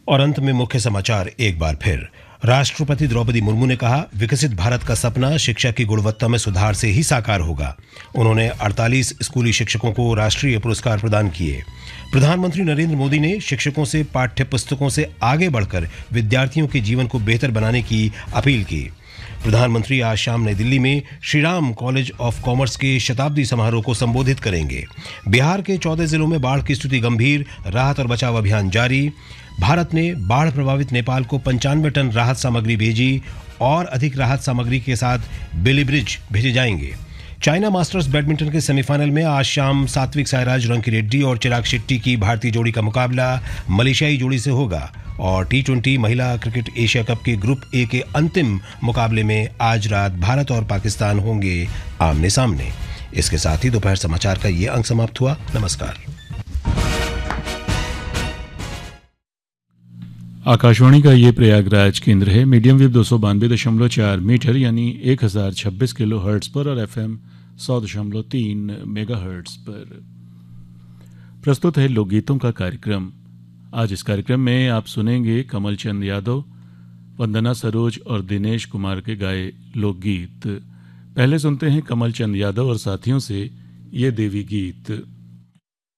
और अंत में मुख्य समाचार एक बार फिर। राष्ट्रपति द्रौपदी मुर्मू ने कहा, विकसित भारत का सपना शिक्षा की गुणवत्ता में सुधार से ही साकार होगा। उन्होंने 48 स्कूली शिक्षकों को राष्ट्रीय पुरस्कार प्रदान किए। प्रधानमंत्री नरेंद्र मोदी ने शिक्षकों से पाठ्य पुस्तकों से आगे बढ़कर विद्यार्थियों के जीवन को बेहतर बनाने की अपील की। प्रधानमंत्री आज शाम नई दिल्ली में Shri Ram college of commerce के शताब्दी समारोह को संबोधित करेंगे। बिहार के 14 जिलों में बाढ़ की स्थिति गंभीर, राहत और बचाव अभियान जारी। भारत ने बाढ़ प्रभावित नेपाल को 95 टन राहत सामग्री भेजी और अधिक राहत सामग्री के साथ बेलीब्रिज भेजे जाएंगे। चाइना मास्टर्स बैडमिंटन के सेमीफाइनल में आज शाम सात्विक साईराज रंकीरेड्डी और चिराग शेट्टी की भारतीय जोड़ी का मुकाबला मलेशियाई जोड़ी से होगा। और टी20 महिला क्रिकेट एशिया कप के ग्रुप ए के अंतिम मुकाबले में आज रात भारत और पाकिस्तान होंगे आमने सामने। इसके साथ ही दोपहर समाचार का ये अंक समाप्त हुआ। नमस्कार। आकाशवाणी का ये प्रयागराज केंद्र है। मीडियम वेव 292.4 मीटर यानी 1026 किलो हर्ट्ज पर और FM 100.3 मेगा हर्ट्ज पर प्रस्तुत है लोकगीतों का कार्यक्रम। आज इस कार्यक्रम में आप सुनेंगे कमल चंद यादव, वंदना सरोज और दिनेश कुमार के गाए लोकगीत। पहले सुनते हैं कमल चंद यादव और साथियों से ये देवी गीत।